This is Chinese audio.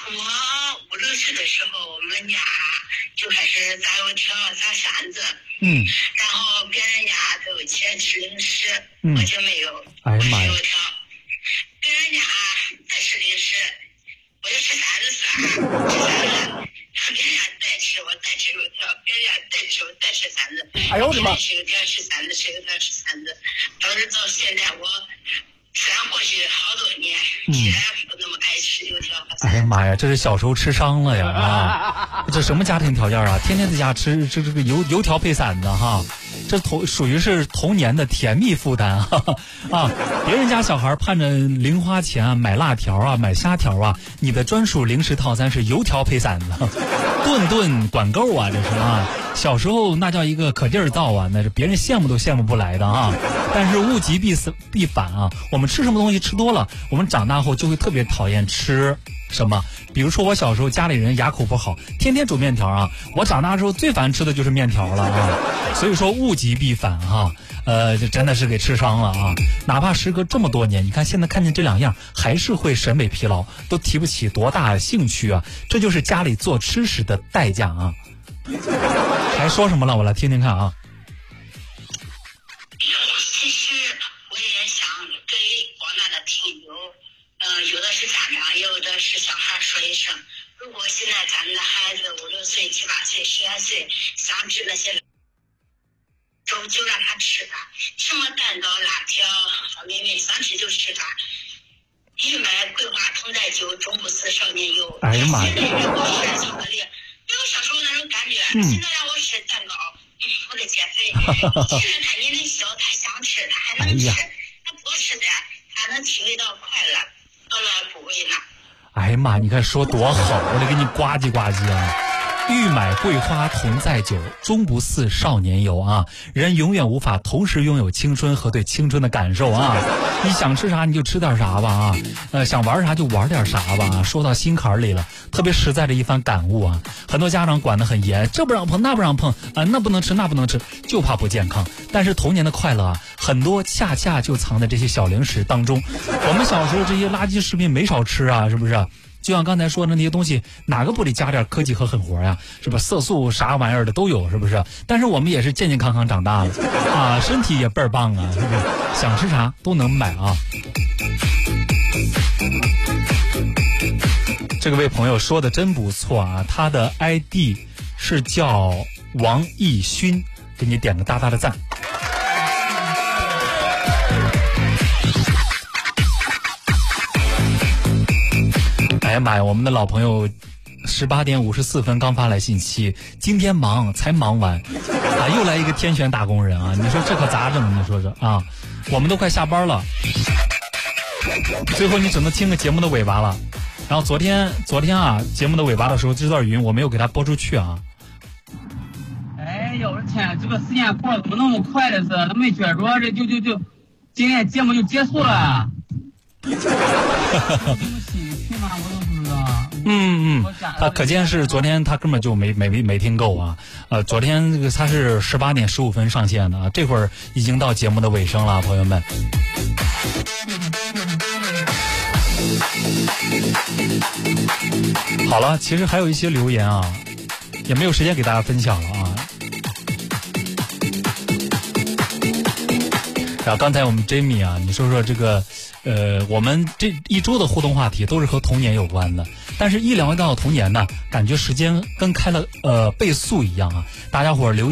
我5、6岁的时候，我们家就开始砸油条、砸馓子。然后别人家都有钱吃零食，我就没有。 哎呀妈呀！ 吃油条，别人家再吃零食，我就吃馓子算。吃馓子，别人家再吃我再吃油条，别人家再吃我再吃馓子。 哎呦我的妈！ 吃油条吃馓子，吃油条吃馓子，导致到现在我虽然过去好多年，依然不那么爱吃油条和馓子。 哎呀妈呀，这是小时候吃伤了呀啊！这什么家庭条件啊？天天在家吃这个油条配馓子哈，这属于是童年的甜蜜负担啊！别人家小孩盼着零花钱啊，买辣条啊，买虾条啊，你的专属零食套餐是油条配馓子，顿顿管够啊！这是啊，小时候那叫一个可劲儿造啊，那是别人羡慕都羡慕不来的啊！但是物极必反啊，我们吃什么东西吃多了，我们长大后就会特别讨厌吃什么。比如说我小时候家里人牙口不好，天天煮面条啊，我长大之后最烦吃的就是面条了啊。所以说物极必反啊，这真的是给吃伤了啊。哪怕时隔这么多年，你看现在看见这两样还是会审美疲劳，都提不起多大的兴趣啊。这就是家里做吃食的代价啊。还说什么了？我来听听看啊。 其实我也想给广大的听友，有的是家长，有的是小孩说一声，如果现在咱们的孩子5、6岁、7、8岁、12岁想吃那些，就让他吃吧，什么蛋糕、辣条、方便面，想吃就吃吧。玉麦、桂花、同载酒，终不似少年游。 哎呀妈呀！ 现在让我吃巧克力，没有小时候那种感觉。现在让我吃蛋糕，我得减肥。其实他年龄小，他想吃，他还能吃。他不吃的，他能体会到快乐，何乐不为呢？ 哎呀妈，你看说多好，我得给你呱唧呱唧啊！欲买桂花同载酒，终不似少年游啊！人永远无法同时拥有青春和对青春的感受啊！你想吃啥你就吃点啥吧啊！想玩啥就玩点啥吧，说到心坎里了，特别实在的一番感悟啊！很多家长管得很严，这不让碰那不让碰啊，那不能吃那不能吃，就怕不健康。但是童年的快乐啊，很多恰恰就藏在这些小零食当中。我们小时候这些垃圾食品没少吃啊，是不是？就像刚才说的那些东西，哪个不得加点科技和狠活呀？是吧？色素啥玩意儿的都有，是不是？但是我们也是健健康康长大了啊，身体也倍儿棒啊，是不是？想吃啥都能买啊。这个位朋友说的真不错啊，他的 ID 是叫王艺勋，给你点个大大的赞。哎呀妈呀，我们的老朋友18点54分刚发来信息，今天忙才忙完啊，又来一个天选打工人啊！你说这可咋整？你说这啊，我们都快下班了，最后你只能听个节目的尾巴了。然后昨天啊，节目的尾巴的时候，这段语音我没有给他播出去啊。 哎呦我的天，这个时间过得怎么那么快的是？都没觉着这就今天节目就结束了。 他可见是昨天他根本就没听够啊。昨天这个他是18点15分上线的啊，这会儿已经到节目的尾声了，朋友们。好了，其实还有一些留言啊，也没有时间给大家分享了啊。然后刚才我们 Jamie 啊，你说这个我们这一周的互动话题都是和童年有关的，但是一聊到童年呢，感觉时间跟开了倍速一样啊，大家伙留